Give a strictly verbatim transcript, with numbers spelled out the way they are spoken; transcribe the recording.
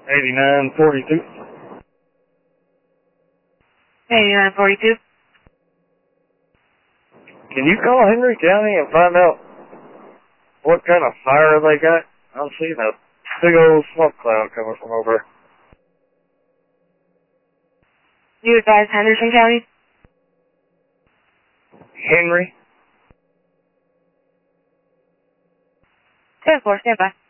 eighty-nine forty-two. eighty-nine forty-two. Can you call Henry County and find out what kind of fire they got? I'm seeing a big old smoke cloud coming from over. You advise Henderson County? Henry? ten four, stand by.